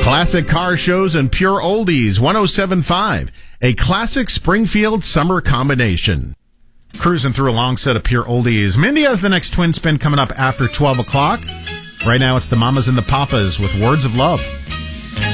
Classic car shows and pure oldies, 107.5. A classic Springfield summer combination. Cruising through a long set of pure oldies. Mindy has the next twin spin coming up after 12 o'clock. Right now it's the Mamas and the Papas with Words of Love.